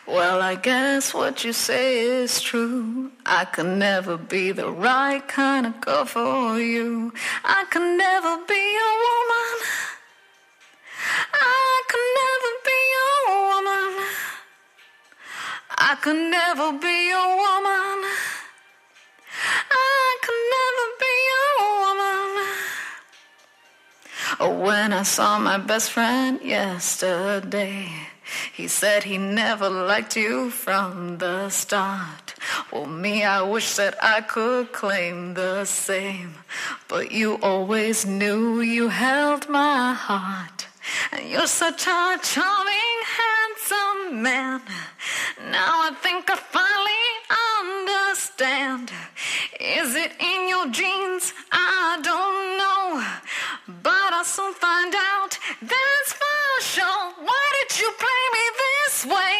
Well, I guess what you say is true. I could never be the right kind of girl for you. I could never be a woman. I could never be a woman. I could never be a woman. I could never be a woman. When I saw my best friend yesterday, he said he never liked you from the start. Well, me, I wish that I could claim the same. But you always knew you held my heart. And you're such a charming, handsome man. Now I think I finally understand. Is it in your genes? I don't know. But I'll soon find out, that's for sure. Why did you play me this way?